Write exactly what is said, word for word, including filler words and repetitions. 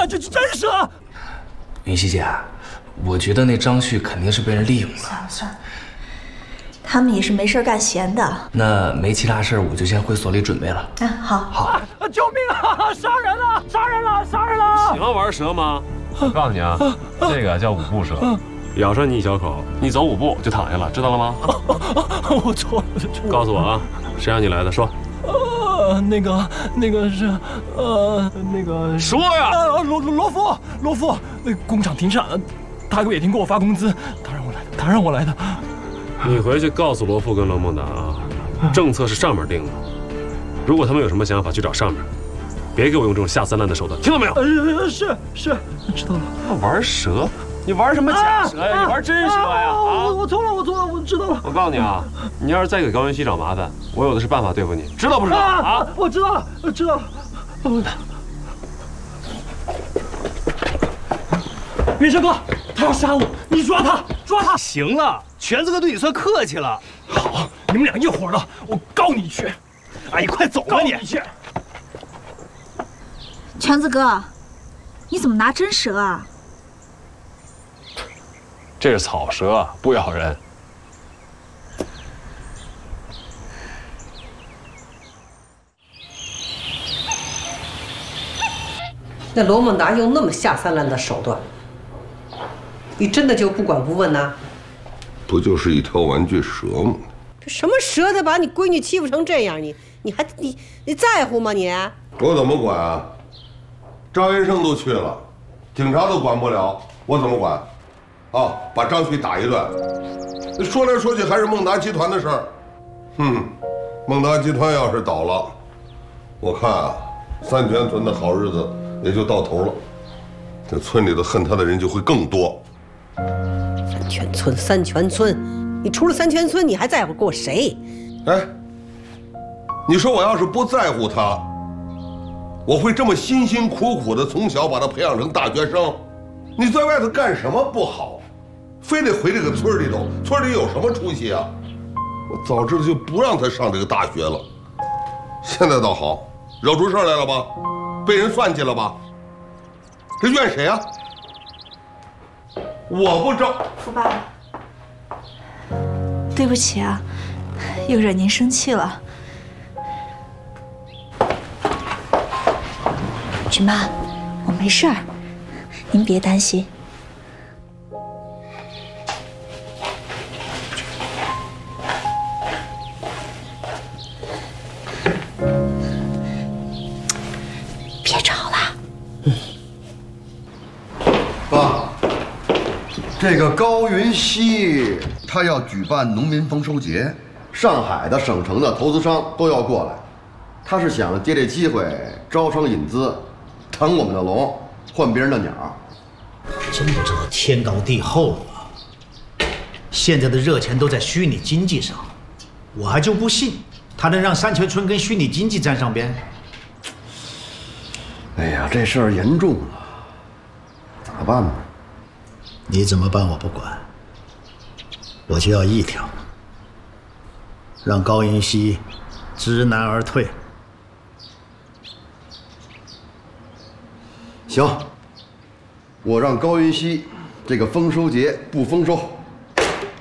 这是真蛇！ 云溪姐，我觉得那张旭肯定是被人利用了。 算了算了，他们也是没事干闲的。 那没其他事，我就先回所里准备了。 啊，好， 好。 啊！救命啊！杀人了！杀人了！杀人了！ 喜欢玩蛇吗？我告诉你啊，这个叫五步蛇，咬上你一小口，你走五步就躺下了，知道了吗？ 我错了， 告诉我啊，谁让你来的？说。 呃，那个，那个是，呃，那个说呀！ 呃，罗罗夫，罗夫，那工厂停产，他也停给我发工资，他让我来的，他让我来的。 你回去告诉罗富跟罗孟达啊，政策是上面定的，如果他们有什么想法，去找上面，别给我用这种下三滥的手段，听到没有？ 呃，是是，知道了。 玩蛇？你玩什么假蛇呀？你玩真蛇呀？啊！ 我我错了，我错了，我知道了。 我告诉你啊，你要是再给高云熙找麻烦，我有的是办法对付你，知道不知道啊？ 我知道了，我知道了。云生哥，他要杀我，你抓他，抓他！ 行了，全子哥对你算客气了。 好，你们俩一伙的，我告你去！ 哎，你快走吧你！ 你去！ 全子哥，你怎么拿真蛇啊？ 这是草蛇，不咬人。 那罗孟达用那么下三滥的手段，你真的就不管不问呐？ 不就是一条玩具蛇吗？ 这什么蛇才把你闺女欺负成这样？你你还你你在乎吗你？ 我怎么管啊？张云生都去了，警察都管不了，我怎么管？啊，把张旭打一顿。说来说去还是孟达集团的事儿。哼，孟达集团要是倒了，我看啊，三全村的好日子也就到头了。这村里头恨他的人就会更多。 三全村，三全村，你除了三全村，你还在乎过谁？ 哎，你说我要是不在乎他，我会这么辛辛苦苦的从小把他培养成大学生？你在外头干什么不好？非得回这个村里头，村里有什么出息啊？我早知道就不让他上这个大学了。现在倒好，惹出事来了吧？被人算计了吧？这怨谁啊？我不招。 福爸，对不起啊，又惹您生气了。菊妈，我没事儿，您别担心。别吵了。 嗯。爸，这个高云熙他要举办农民丰收节，上海的、省城的投资商都要过来，他是想借这机会招商引资，腾我们的笼，换别人的鸟。 真不知道天高地厚了。现在的热钱都在虚拟经济上，我还就不信他能让三全村跟虚拟经济沾上边。 哎呀，这事儿严重了，咋办呢？ 你怎么办我不管，我就要一条，让高云熙知难而退。 行，我让高云熙这个丰收节不丰收。